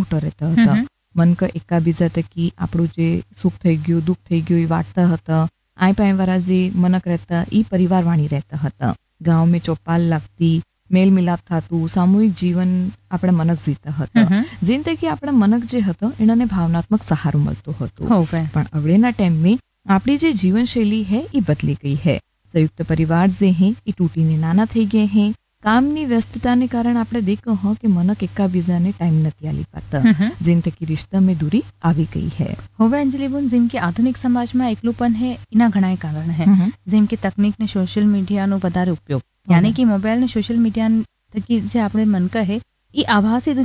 મોટો રહેતો હતો. મનક એકાબીજા તકી આપણું જે સુખ થઈ ગયું દુઃખ થઈ ગયું એ વાટતા હતા. આય પાયવાળા જે મનક રહેતા એ પરિવારવાણી રહેતા હતા. ગાંવ મેં ચોપાલ લાગતી, મેલ મિલાપ થતું, સામૂહિક જીવન આપણે મનક જીતા હતા. જેન તકી આપણા મનક જે હતો એનાને ભાવનાત્મક સહારો મળતો હતો. પણ અવળેના ટાઈમ આપણી જે જીવનશૈલી હે એ બદલી ગઈ હે. સંયુક્ત પરિવાર જે હે એ તૂટીને નાના થઈ ગયા હે. કામની વ્યસ્તતાને કારણે આપણે દેખો હો કે મનક એકાબીજાને ટાઈમ નથી આલી પાતા. જેન તકી રિશ્તામાં દૂરી આવી ગઈ હે. હવે અંજલિબેન, જેમ કે આધુનિક સમાજમાં એકલુંપન હે એના ઘણા કારણ હે. જેમ કે તકનીક ને સોશિયલ મીડિયાનો વધારે ઉપયોગ, યાની કે મોબાઈલ ને સોશિયલ મીડિયા થકી જે આપણે મનકા હે એ આભાસી